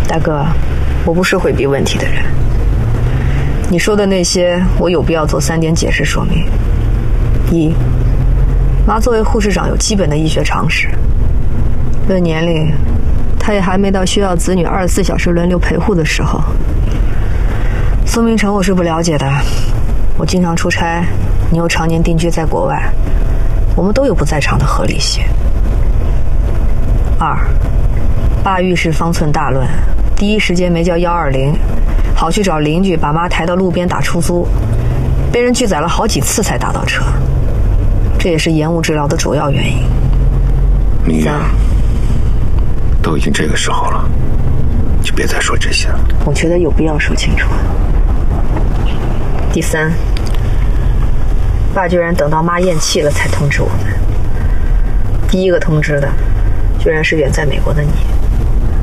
大哥，我不是回避问题的人。你说的那些，我有必要做3点解释说明。一，妈作为护士长有基本的医学常识。论年龄，她也还没到需要子女24小时轮流陪护的时候。苏明成我是不了解的，我经常出差，你又常年定居在国外，我们都有不在场的合理性。二，爸遇事方寸大乱，第一时间没叫120，好去找邻居把妈抬到路边打出租，被人拒载了好几次才打到车，这也是延误治疗的主要原因。 明月，都已经这个时候了，就别再说这些了。 我觉得有必要说清楚。第三，爸居然等到妈咽气了才通知我们，第一个通知的居然是远在美国的你。